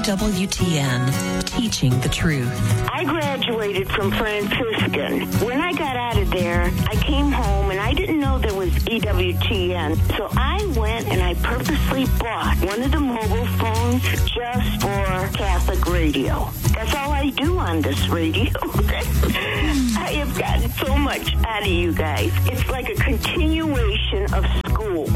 EWTN, teaching the truth. I graduated from Franciscan. When I got out of there, I came home and I didn't know there was EWTN. So I went and I purposely bought one of the mobile phones just for Catholic radio. That's all I do on this radio. I have gotten so much out of you guys. It's like a continuation of school.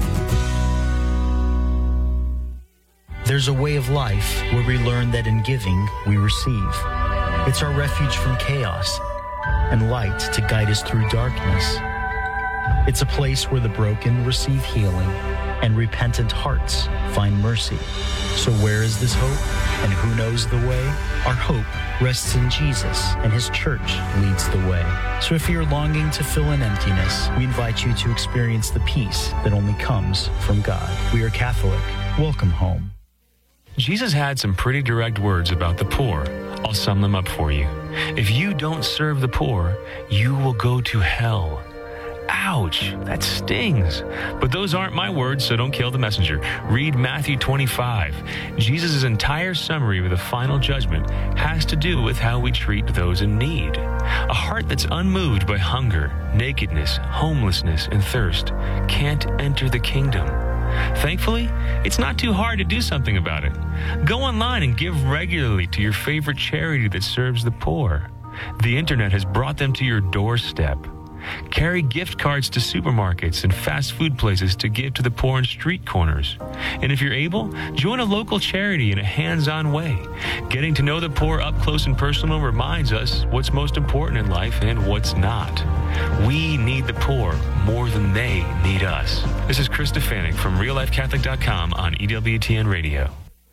There's a way of life where we learn that in giving, we receive. It's our refuge from chaos and light to guide us through darkness. It's a place where the broken receive healing and repentant hearts find mercy. So where is this hope? And who knows the way? Our hope rests in Jesus, and his church leads the way. So if you're longing to fill an emptiness, we invite you to experience the peace that only comes from God. We are Catholic. Welcome home. Jesus had some pretty direct words about the poor. I'll sum them up for you. If you don't serve the poor, you will go to hell. Ouch, that stings. But those aren't my words, so don't kill the messenger. Read Matthew 25. Jesus' entire summary of the final judgment has to do with how we treat those in need. A heart that's unmoved by hunger, nakedness, homelessness, and thirst can't enter the kingdom. Thankfully, it's not too hard to do something about it. Go online and give regularly to your favorite charity that serves the poor. The internet has brought them to your doorstep. Carry gift cards to supermarkets and fast food places to give to the poor in street corners. And if you're able, join a local charity in a hands-on way. Getting to know the poor up close and personal reminds us what's most important in life and what's not. We need the poor more than they need us. This is Chris Stefanik from RealLifeCatholic.com on EWTN Radio.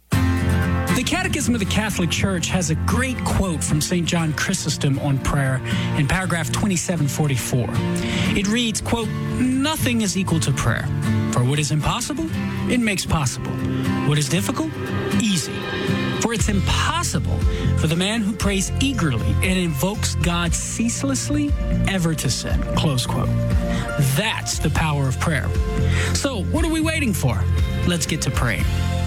The Catechism of the Catholic Church has a great quote from St. John Chrysostom on prayer in paragraph 2744. It reads, quote, "Nothing is equal to prayer. For what is impossible, it makes possible. What is difficult, easy. For it's impossible for the man who prays eagerly and invokes God ceaselessly ever to sin," close quote. That's the power of prayer. So what are we waiting for? Let's get to praying.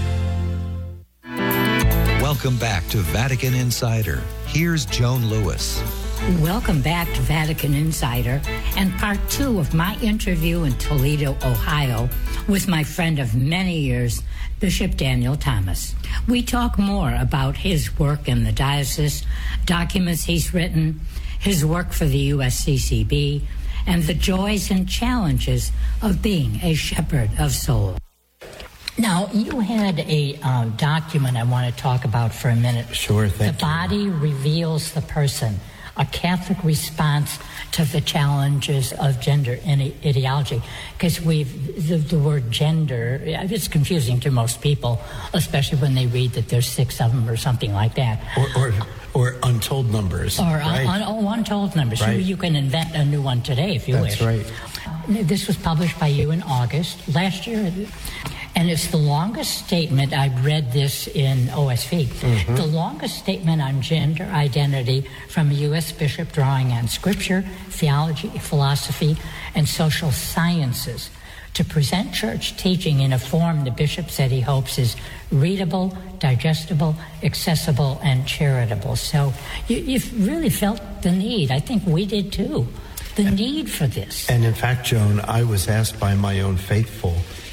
Welcome back to Vatican Insider. Here's Joan Lewis. Welcome back to Vatican Insider and part 2 of my interview in Toledo, Ohio with my friend of many years, Bishop Daniel Thomas. We talk more about his work in the diocese, documents he's written, his work for the USCCB, and the joys and challenges of being a shepherd of souls. Now, you had a document I want to talk about for a minute. Sure, thank you. The Body Reveals the Person, a Catholic response to the challenges of gender ideology. Because the word gender, it's confusing to most people, especially when they read that there's 6 of them or something like that. Or untold numbers. Or right? untold numbers. Right. You can invent a new one today if you wish. That's right. This was published by you in August last year. And it's the longest statement. I've read this in OSV. Mm-hmm. The longest statement on gender identity from a U.S. bishop, drawing on scripture, theology, philosophy, and social sciences to present church teaching in a form the bishop said he hopes is readable, digestible, accessible, and charitable. So you've really felt the need. I think we did too. The need for this. And in fact, Joan, I was asked by my own faithful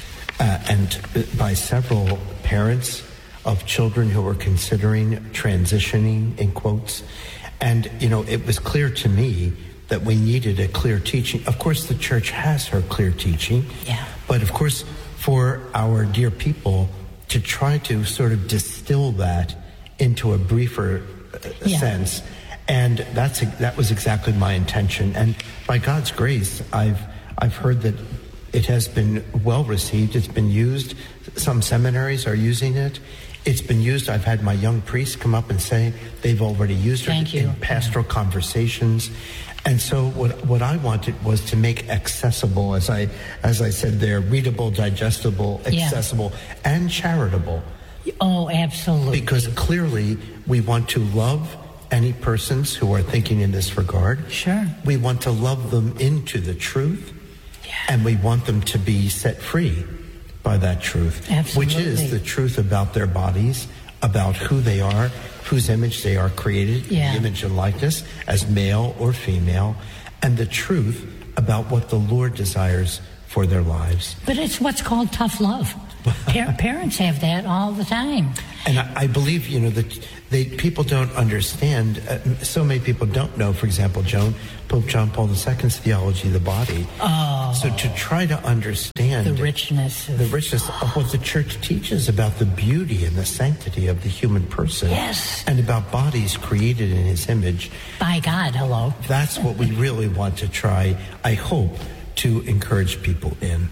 and by several parents of children who were considering transitioning, in quotes. And, it was clear to me that we needed a clear teaching. Of course, the church has her clear teaching. Yeah. But, of course, for our dear people to try to sort of distill that into a briefer sense. And that was exactly my intention. And by God's grace, I've heard that it has been well received. It's been used. Some seminaries are using it. It's been used. I've had my young priests come up and say they've already used it in pastoral conversations. And so what I wanted was to make accessible, as I said there, readable, digestible, accessible, and charitable. Oh, absolutely. Because clearly we want to love any persons who are thinking in this regard. Sure. We want to love them into the truth. And we want them to be set free by that truth, Absolutely. which is the truth about their bodies, about who they are, whose image they are created, the image and likeness, as male or female, and the truth about what the Lord desires for their lives. But it's what's called tough love. Parents have that all the time. And I believe, that people don't understand. So many people don't know, for example, Joan, Pope John Paul II's theology of the body. Oh. So to try to understand the richness of what the church teaches about the beauty and the sanctity of the human person. Yes. And about bodies created in his image. By God, hello. That's what we really want to try, I hope, to encourage people in.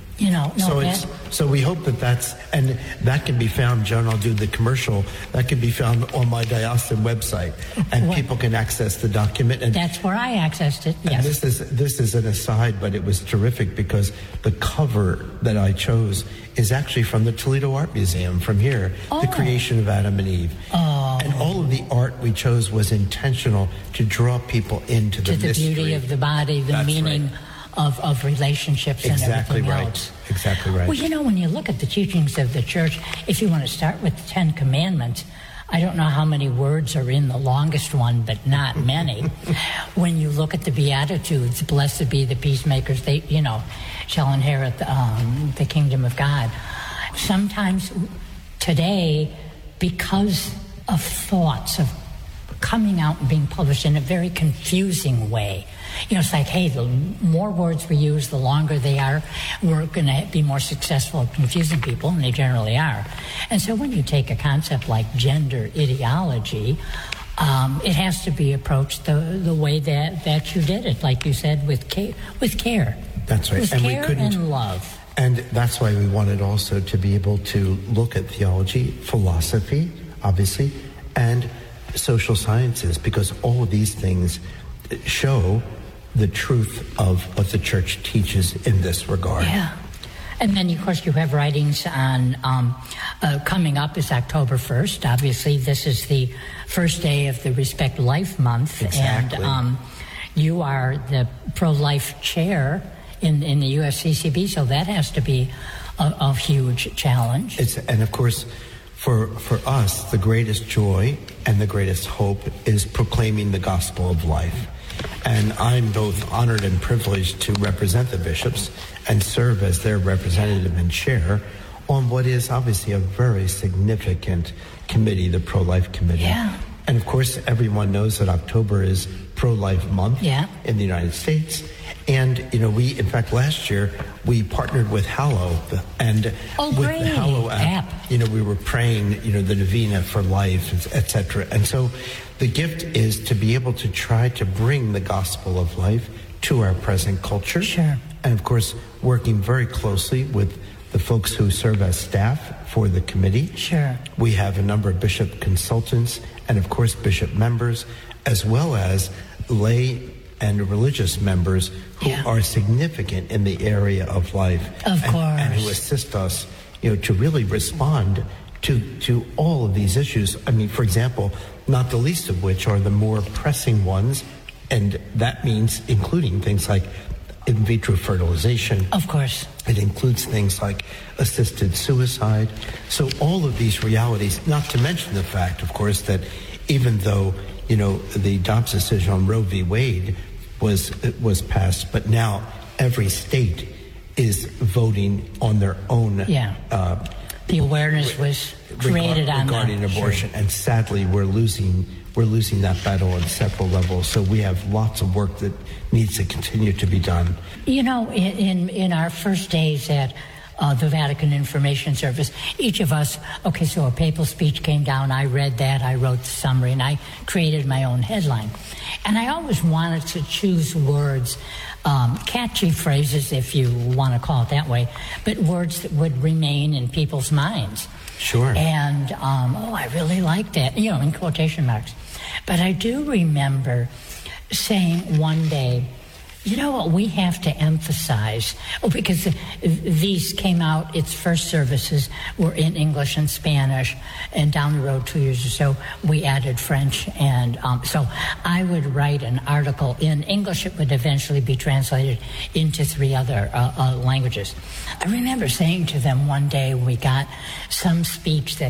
So we hope and that can be found, Joan, I'll do the commercial, that can be found on my diocesan website, and people can access the document. And that's where I accessed it, yes. And this is an aside, but it was terrific because the cover that I chose is actually from the Toledo Art Museum, from here, the creation of Adam and Eve. Oh. And all of the art we chose was intentional to draw people into the mystery. To the beauty of the body, the meaning of relationships and everything else. Exactly right. Well, when you look at the teachings of the church, if you want to start with the 10 Commandments, I don't know how many words are in the longest one, but not many. When you look at the Beatitudes, blessed be the peacemakers, they, shall inherit the kingdom of God. Sometimes today, because of thoughts of coming out and being published in a very confusing way, it's like, hey, the more words we use, the longer they are, we're going to be more successful at confusing people, and they generally are. And so when you take a concept like gender ideology, it has to be approached the way that you did it, like you said, with care. That's right. With care and love. And that's why we wanted also to be able to look at theology, philosophy, obviously, and social sciences, because all of these things show the truth of what the church teaches in this regard. Yeah. And then, of course, you have writings on coming up is October 1st. Obviously, this is the first day of the Respect Life Month. Exactly. And you are the pro-life chair in the USCCB, so that has to be a huge challenge. And, of course, for us, the greatest joy and the greatest hope is proclaiming the gospel of life. And I'm both honored and privileged to represent the bishops and serve as their representative and chair on what is obviously a very significant committee, the Pro-Life Committee. Yeah. And of course, everyone knows that October is Pro-Life Month in the United States. And, we, in fact, last year, we partnered with Hallow. And with great. The Hallow app, we were praying, the Novena for life, et cetera. And so the gift is to be able to try to bring the gospel of life to our present culture. Sure. And, of course, working very closely with the folks who serve as staff for the committee. Sure. We have a number of bishop consultants and, of course, bishop members, as well as lay and religious members who are significant in the area of life. Of course. And who assist us, to really respond to all of these issues. I mean, for example, not the least of which are the more pressing ones, and that means including things like in vitro fertilization. Of course. It includes things like assisted suicide. So all of these realities, not to mention the fact, of course, that even though, the Dobbs decision on Roe v. Wade was passed, but now every state is voting on their own. The awareness was created regarding abortion, and sadly, we're losing that battle on several levels. So we have lots of work that needs to continue to be done. In our first days at the Vatican Information Service, each of us, so a papal speech came down, I read that, I wrote the summary, and I created my own headline. And I always wanted to choose words, catchy phrases, if you want to call it that way, but words that would remain in people's minds. Sure. And, I really like that, in quotation marks. But I do remember saying one day, what we have to emphasize, because these came out, its first services were in English and Spanish, and down the road 2 years or so, we added French, and so I would write an article in English. It would eventually be translated into 3 other languages. I remember saying to them one day, we got some speech that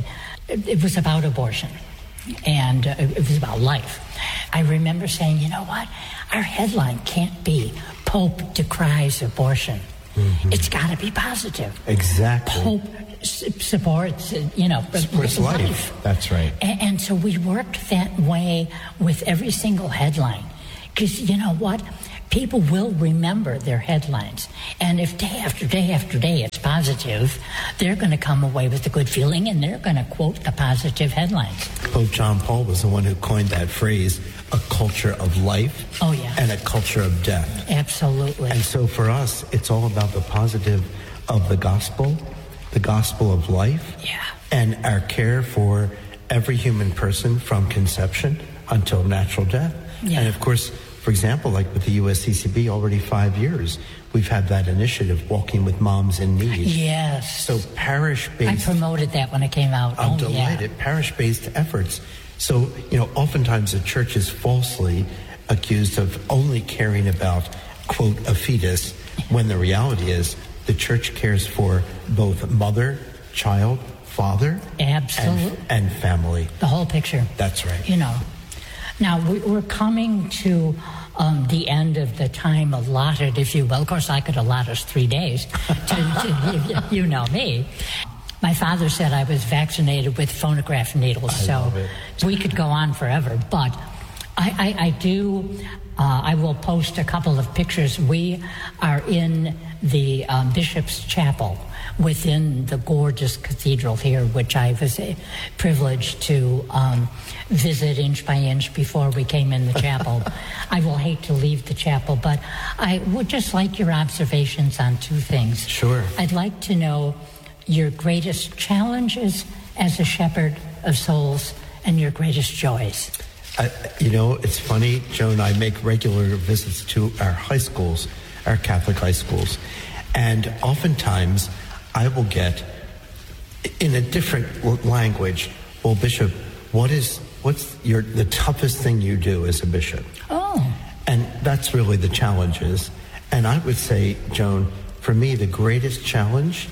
it was about abortion, and it was about life. I remember saying, you know what? Our headline can't be Pope decries abortion. Mm-hmm. It's got to be positive. Exactly. Pope supports, supports life. That's right. And so we worked that way with every single headline. Because you know what? People will remember their headlines. And if day after day after day it's positive, they're going to come away with a good feeling, and they're going to quote the positive headlines. Pope John Paul was the one who coined that phrase, a culture of life and a culture of death. Absolutely. And so for us, it's all about the positive of the gospel of life, and our care for every human person from conception until natural death. Yeah. And of course, for example, like with the USCCB, already 5 years, we've had that initiative, Walking with Moms in Need. Yes. So parish-based... I promoted that when it came out. I'm delighted. Yeah. Parish-based efforts. So, oftentimes the church is falsely accused of only caring about, quote, a fetus, when the reality is the church cares for both mother, child, father, absolutely, and family. The whole picture. That's right. Now, we're coming to the end of the time allotted, if you will. Of course, I could allot us 3 days. You know me. My father said I was vaccinated with phonograph needles, so we could go on forever. But I will post a couple of pictures. We are in the Bishop's Chapel within the gorgeous cathedral here, which I was privileged to visit inch by inch before we came in the chapel. I will hate to leave the chapel, but I would just like your observations on two things. Sure. I'd like to know your greatest challenges as a shepherd of souls and your greatest joys. It's funny, Joan, I make regular visits to our high schools, our Catholic high schools, and oftentimes I will get, in a different language, well, Bishop, what's the toughest thing you do as a bishop? Oh. And that's really the challenges. And I would say, Joan, for me, the greatest challenge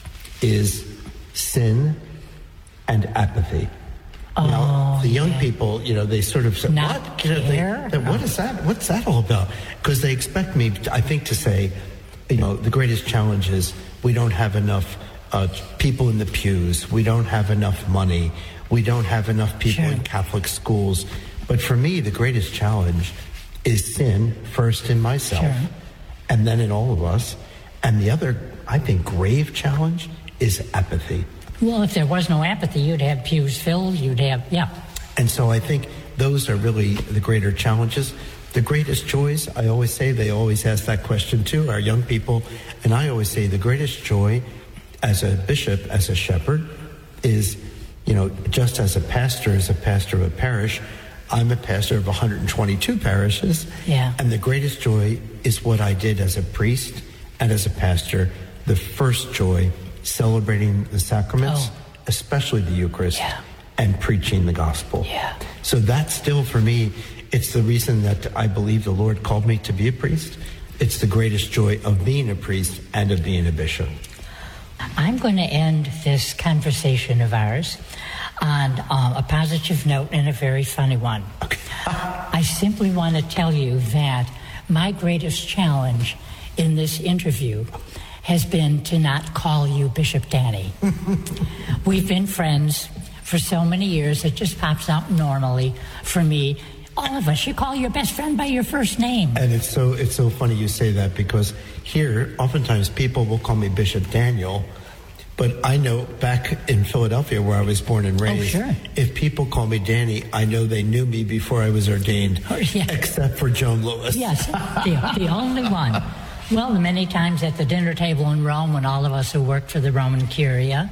is sin and apathy. Now, the young people, they sort of say, not what? Care? What is that? What's that all about? Because they expect me, I think, to say, the greatest challenge is we don't have enough people in the pews. We don't have enough money. We don't have enough people in Catholic schools. But for me, the greatest challenge is sin, first in myself, and then in all of us. And the other, I think, grave challenge is apathy. Well, if there was no apathy, you'd have pews filled, And so I think those are really the greater challenges. The greatest joys, I always say, they always ask that question too, our young people. And I always say the greatest joy as a bishop, as a shepherd, is, just as a pastor of a parish, I'm a pastor of 122 parishes. Yeah. And the greatest joy is what I did as a priest and as a pastor. The first joy, celebrating the sacraments, especially the Eucharist, and preaching the gospel. Yeah. So that's still, for me, it's the reason that I believe the Lord called me to be a priest. It's the greatest joy of being a priest and of being a bishop. I'm going to end this conversation of ours on a positive note and a very funny one. Okay. I simply want to tell you that my greatest challenge in this interview has been to not call you Bishop Danny. We've been friends for so many years, it just pops out normally for me. All of us, you call your best friend by your first name. And it's so funny you say that, because here, oftentimes people will call me Bishop Daniel, but I know back in Philadelphia where I was born and raised, if people call me Danny, I know they knew me before I was ordained, except for Joan Lewis. Yes, the only one. Well, the many times at the dinner table in Rome when all of us who worked for the Roman Curia,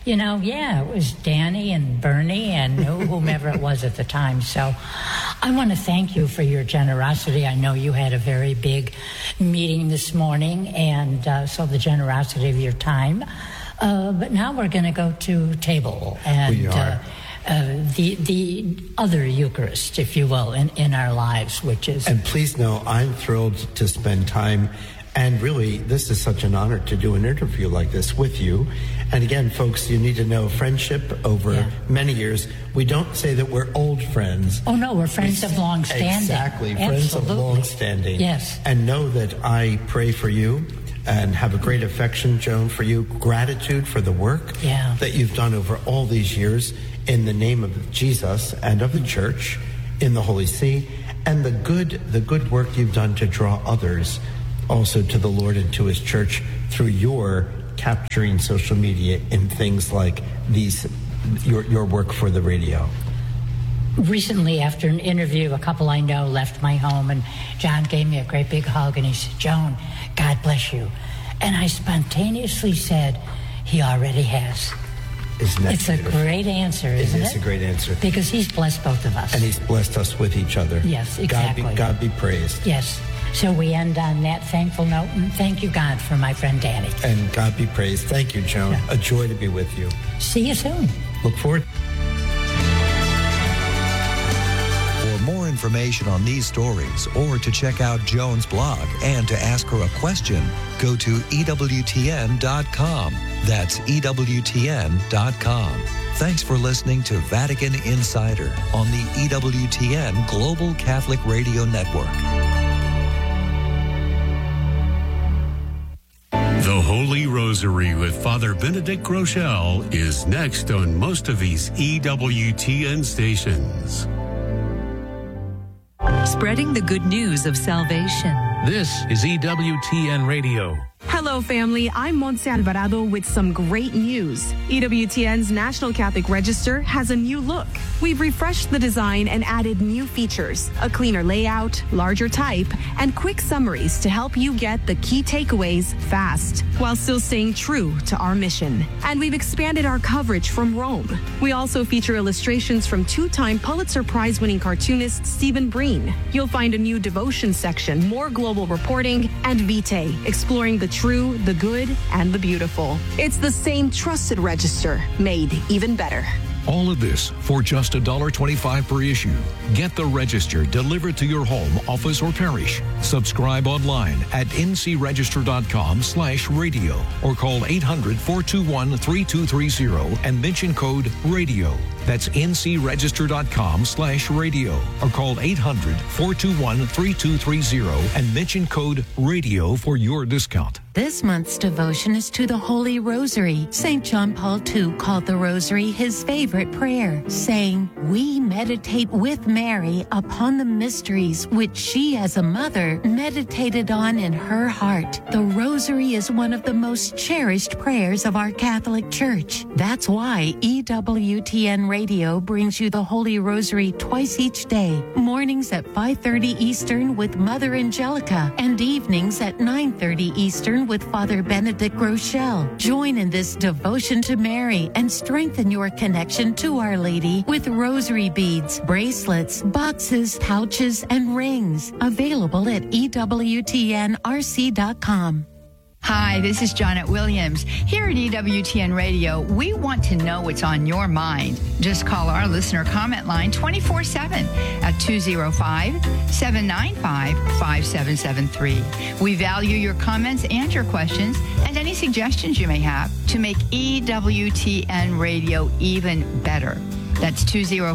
it was Danny and Bernie and whomever it was at the time. So I want to thank you for your generosity. I know you had a very big meeting this morning, and so the generosity of your time. But now we're going to go to table and the other Eucharist, if you will, in our lives, which is... And please know, I'm thrilled to spend time. And really, this is such an honor to do an interview like this with you. And again, folks, you need to know friendship over many years. We don't say that we're old friends. Oh, no, we're friends of long standing. Exactly, friends of long standing. Yes. And know that I pray for you and have a great affection, Joan, for you. Gratitude for the work that you've done over all these years in the name of Jesus and of the church in the Holy See, and the good work you've done to draw others also to the Lord and to his church through your capturing social media in things like these, your work for the radio. Recently, after an interview, a couple I know left my home, and John gave me a great big hug, and he said, "Joan, God bless you." And I spontaneously said, "He already has." Isn't that beautiful? A great answer, isn't it? It is a great answer. Because he's blessed both of us. And he's blessed us with each other. Yes, exactly. God be praised. Yes. So we end on that thankful note, and thank you, God, for my friend Danny. And God be praised. Thank you, Joan. A joy to be with you. See you soon. Look forward. For more information on these stories, or to check out Joan's blog and to ask her a question, go to EWTN.com. That's EWTN.com. Thanks for listening to Vatican Insider on the EWTN Global Catholic Radio Network. The Holy Rosary with Father Benedict Groeschel is next on most of these EWTN stations. Spreading the good news of salvation. This is EWTN Radio. Hello, family. I'm Montse Alvarado with some great news. EWTN's National Catholic Register has a new look. We've refreshed the design and added new features, a cleaner layout, larger type, and quick summaries to help you get the key takeaways fast, while still staying true to our mission. And we've expanded our coverage from Rome. We also feature illustrations from two-time Pulitzer Prize-winning cartoonist Stephen Breen. You'll find a new devotion section, more global reporting, and Vitae, exploring the true, the good, and the beautiful. It's the same trusted register, made even better. All of this for just $1.25 per issue. Get the register delivered to your home, office, or parish. Subscribe online at ncregister.com/radio or call 800-421-3230 and mention code RADIO. That's ncregister.com/radio or call 800-421-3230 and mention code RADIO for your discount. This month's devotion is to the Holy Rosary. St. John Paul II called the Rosary his favorite prayer, saying, "We meditate with Mary upon the mysteries which she as a mother meditated on in her heart." The Rosary is one of the most cherished prayers of our Catholic Church. That's why EWTN Radio brings you the Holy Rosary twice each day, mornings at 5:30 Eastern with Mother Angelica and evenings at 9:30 Eastern with Father Benedict Groeschel. Join in this devotion to Mary and strengthen your connection to Our Lady with rosary beads, bracelets, boxes, pouches, and rings. Available at EWTNRC.com. Hi, this is Janet Williams. Here at EWTN Radio, we want to know what's on your mind. Just call our listener comment line 24/7 at 205-795-5773. We value your comments and your questions and any suggestions you may have to make EWTN Radio even better. That's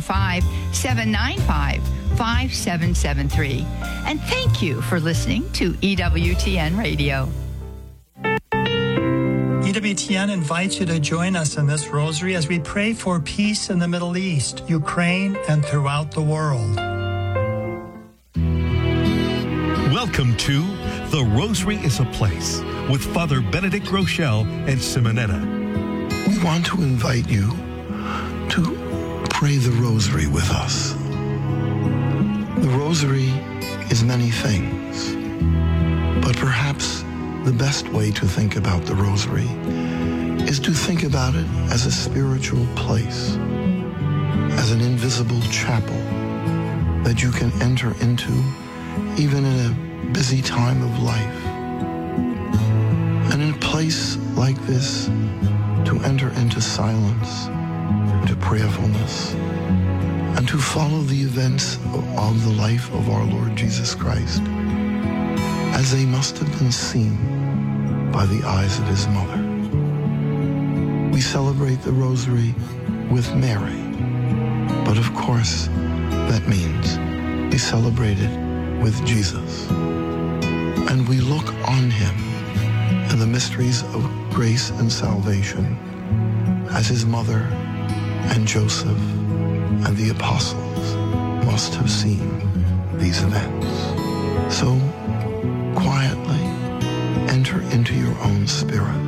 205-795-5773. And thank you for listening to EWTN Radio. EWTN invites you to join us in this rosary as we pray for peace in the Middle East, Ukraine, and throughout the world. Welcome to The Rosary is a Place with Father Benedict Groeschel and Simonetta. We want to invite you to pray the Rosary with us. The Rosary is many things, but perhaps the best way to think about the Rosary is to think about it as a spiritual place, as an invisible chapel that you can enter into even in a busy time of life. And in a place like this, to enter into silence, to prayerfulness, and to follow the events of the life of our Lord Jesus Christ as they must have been seen by the eyes of his mother. We celebrate the Rosary with Mary. But of course, that means we celebrate it with Jesus. And we look on him and the mysteries of grace and salvation as his mother and Joseph and the apostles must have seen these events. So quietly enter into your own spirit